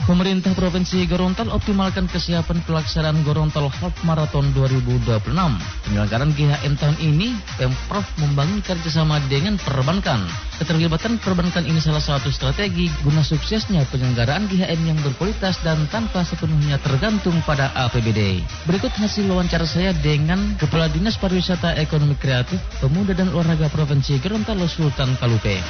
Pemerintah Provinsi Gorontalo optimalkan kesiapan pelaksanaan Gorontalo Half Marathon 2026. Penyelenggaraan GHM tahun ini, Pemprov membangun kerjasama dengan perbankan. Keterlibatan perbankan ini salah satu strategi guna suksesnya penyelenggaraan GHM yang berkualitas dan tanpa sepenuhnya tergantung pada APBD. Berikut hasil wawancara saya dengan Kepala Dinas Pariwisata Ekonomi Kreatif, Pemuda dan Olahraga Provinsi Gorontalo, Sultan Kalupe.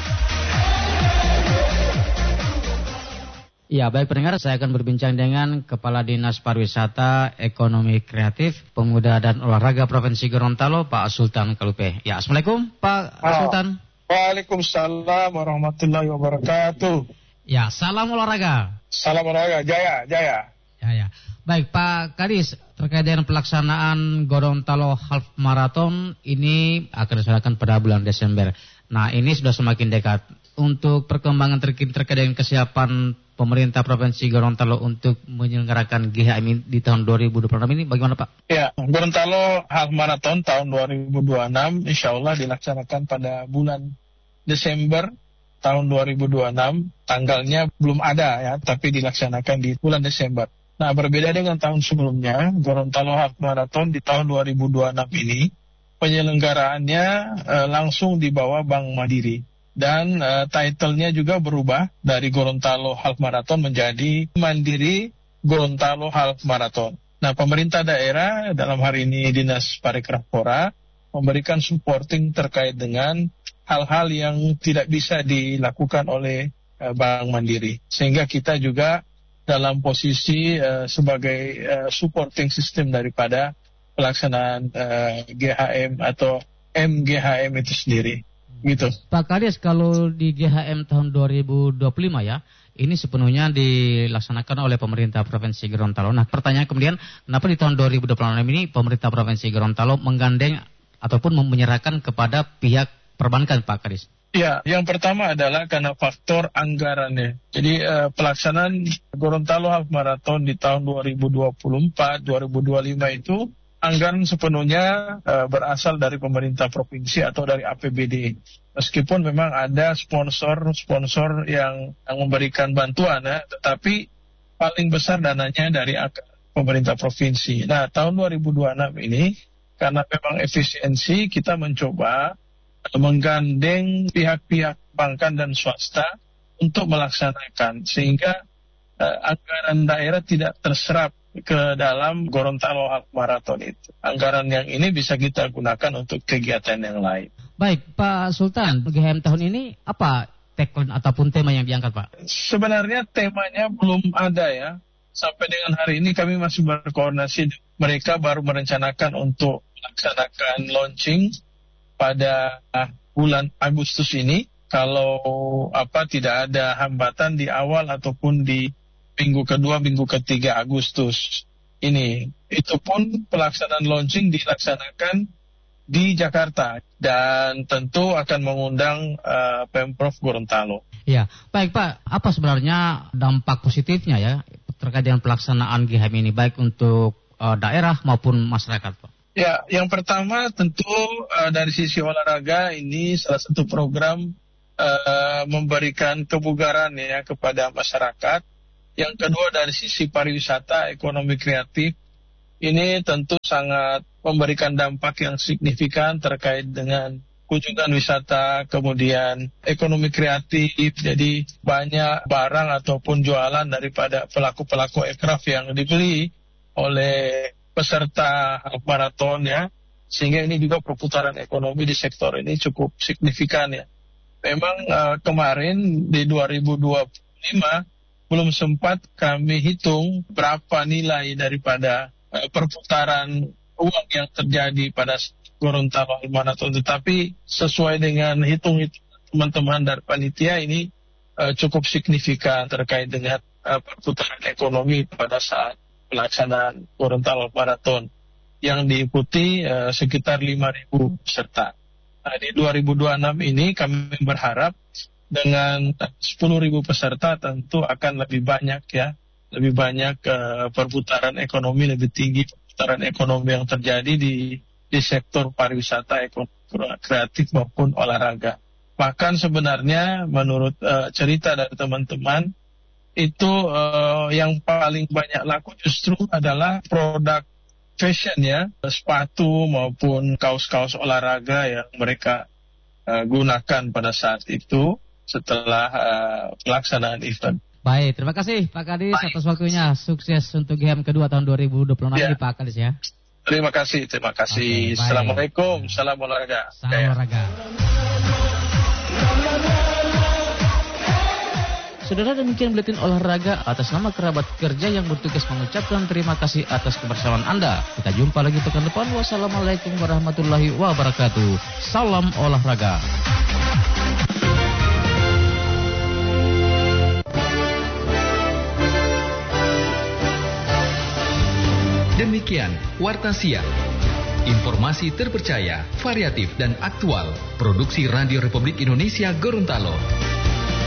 Ya, baik pendengar, saya akan berbincang dengan Kepala Dinas Pariwisata, Ekonomi Kreatif, Pemuda dan Olahraga Provinsi Gorontalo, Pak Sultan Kalupe. Ya, Assalamualaikum Pak Sultan. Waalaikumsalam warahmatullahi wabarakatuh. Ya, salam olahraga. Salam olahraga, jaya. Ya. Baik Pak Kadis, terkait dengan pelaksanaan Gorontalo Half Marathon ini akan diselenggarakan pada bulan Desember. Nah, ini sudah semakin dekat. Untuk perkembangan terkini terkait dengan kesiapan pemerintah Provinsi Gorontalo untuk menyelenggarakan GHM di tahun 2026 ini bagaimana Pak? Ya, Gorontalo Half Marathon tahun 2026 insya Allah dilaksanakan pada bulan Desember tahun 2026. Tanggalnya belum ada ya, tapi dilaksanakan di bulan Desember. Nah, berbeda dengan tahun sebelumnya, Gorontalo Half Marathon di tahun 2026 ini penyelenggaraannya langsung di bawah Bank Mandiri. Dan title-nya juga berubah dari Gorontalo Half Marathon menjadi Mandiri Gorontalo Half Marathon. Nah, pemerintah daerah dalam hari ini Dinas Parikraf memberikan supporting terkait dengan hal-hal yang tidak bisa dilakukan oleh Bank Mandiri. Sehingga kita juga dalam posisi sebagai supporting system daripada pelaksanaan GHM atau MGHM itu sendiri. Gitu. Pak Kades, kalau di GHM tahun 2025 ya, ini sepenuhnya dilaksanakan oleh pemerintah Provinsi Gorontalo. Nah, pertanyaan kemudian, kenapa di tahun 2026 ini pemerintah Provinsi Gorontalo menggandeng ataupun menyerahkan kepada pihak perbankan, Pak Kades? Ya, yang pertama adalah karena faktor anggarannya. Jadi pelaksanaan Gorontalo Half Marathon di tahun 2024-2025 itu anggaran sepenuhnya berasal dari pemerintah provinsi atau dari APBD. Meskipun memang ada sponsor yang memberikan bantuan, ya, tetapi paling besar dananya dari pemerintah provinsi. Nah, tahun 2026 ini, karena memang efisiensi, kita mencoba menggandeng pihak-pihak bankan dan swasta untuk melaksanakan, sehingga anggaran daerah tidak terserap ke dalam Gorontalo Half Marathon itu. Anggaran yang ini bisa kita gunakan untuk kegiatan yang lain. Baik, Pak Sultan, GHM tahun ini apa tagline ataupun tema yang diangkat, Pak? Sebenarnya temanya belum ada ya. Sampai dengan hari ini kami masih berkoordinasi. Mereka baru merencanakan untuk melaksanakan launching pada bulan Agustus ini. Kalau tidak ada hambatan di awal ataupun di minggu kedua, minggu ketiga Agustus ini. Itu pun pelaksanaan launching dilaksanakan di Jakarta dan tentu akan mengundang Pemprov Gorontalo. Ya, baik Pak. Apa sebenarnya dampak positifnya ya terkait dengan pelaksanaan GHM ini baik untuk daerah maupun masyarakat, Pak? Ya, yang pertama tentu dari sisi olahraga ini salah satu program memberikan kebugaran ya kepada masyarakat. Yang kedua dari sisi pariwisata, ekonomi kreatif, ini tentu sangat memberikan dampak yang signifikan terkait dengan kunjungan wisata, kemudian ekonomi kreatif, jadi banyak barang ataupun jualan daripada pelaku-pelaku ekraf yang dibeli oleh peserta maraton ya, sehingga ini juga perputaran ekonomi di sektor ini cukup signifikan ya. Memang kemarin di 2025 belum sempat kami hitung berapa nilai daripada perputaran uang yang terjadi pada Gorontalo Half Marathon. Tetapi sesuai dengan hitung-hitung teman-teman dari panitia ini cukup signifikan terkait dengan perputaran ekonomi pada saat pelaksanaan Gorontalo Half Marathon yang diikuti sekitar 5.000 peserta. Nah, di 2026 ini kami berharap dengan 10.000 peserta tentu akan lebih banyak ya, lebih banyak perputaran ekonomi, lebih tinggi perputaran ekonomi yang terjadi di sektor pariwisata, ekonomi kreatif maupun olahraga. Bahkan sebenarnya menurut cerita dari teman-teman itu yang paling banyak laku justru adalah produk fashion ya, sepatu maupun kaos-kaos olahraga yang mereka gunakan pada saat itu setelah pelaksanaan event. Baik, terima kasih Pak Kadis atas waktunya. Sukses untuk GHM kedua tahun 2026 ini Pak Kadis ya. Terima kasih. Okay, Assalamualaikum, salam olahraga. Salam olahraga. Saudara, demikian buletin olahraga atas nama kerabat kerja yang bertugas mengucapkan terima kasih atas kebersamaan Anda. Kita jumpa lagi pekan depan. Wassalamualaikum warahmatullahi wabarakatuh. Salam olahraga. Demikian Warta Siang. Informasi terpercaya, variatif dan aktual. Produksi Radio Republik Indonesia Gorontalo.